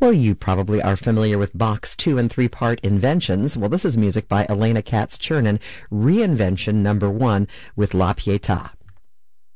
Well, you probably are familiar with Bach's 2- and 3-part inventions. Well, this is music by Elena Katz-Chernin, Reinvention Number 1 with La Pietà.